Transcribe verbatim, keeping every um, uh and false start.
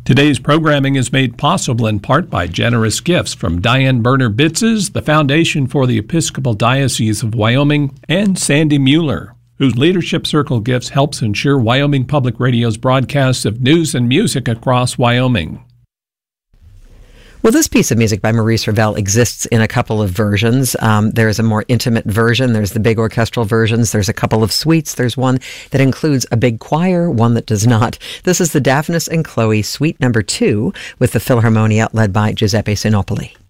Today's programming is made possible in part by generous gifts from Diane Berner Bitzes, the Foundation for the Episcopal Diocese of Wyoming, and Sandy Mueller, whose Leadership Circle gifts helps ensure Wyoming Public Radio's broadcasts of news and music across Wyoming. Well, this piece of music by Maurice Ravel exists in a couple of versions. Um, there's a more intimate version. There's the big orchestral versions. There's a couple of suites. There's one that includes a big choir, one that does not. This is the Daphnis and Chloe Suite Number Two with the Philharmonia led by Giuseppe Sinopoli.